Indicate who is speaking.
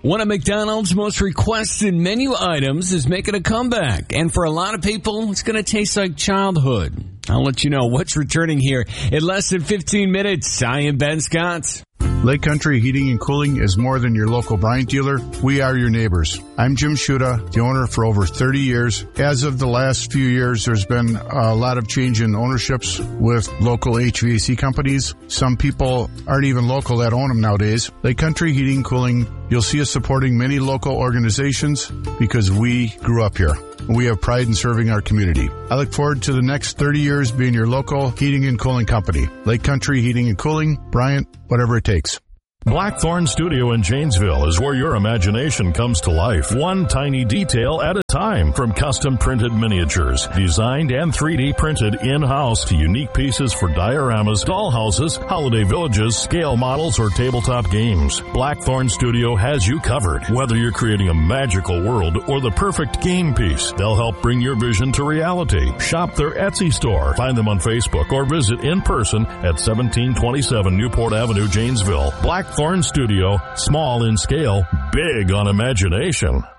Speaker 1: One of McDonald's most requested menu items is making a comeback. And for a lot of people, it's going to taste like childhood. I'll let you know what's returning here in less than 15 minutes. I am Ben Scott.
Speaker 2: Lake Country Heating and Cooling is more than your local Bryant dealer. We are your neighbors. I'm Jim Schuda, the owner for over 30 years. As of the last few years, there's been a lot of change in ownerships with local HVAC companies. Some people aren't even local that own them nowadays. Lake Country Heating and Cooling, you'll see us supporting many local organizations because we grew up here. We have pride in serving our community. I look forward to the next 30 years being your local heating and cooling company. Lake Country Heating and Cooling, Bryant, whatever it takes.
Speaker 3: Blackthorn Studio in Janesville is where your imagination comes to life, one tiny detail at a time. From custom printed miniatures, designed and 3D printed in-house, to unique pieces for dioramas, dollhouses, holiday villages, scale models, or tabletop games. Blackthorn Studio has you covered. Whether you're creating a magical world or the perfect game piece, they'll help bring your vision to reality. Shop their Etsy store. Find them on Facebook or visit in person at 1727 Newport Avenue, Janesville. Blackthorn Studio, small in scale, big on imagination.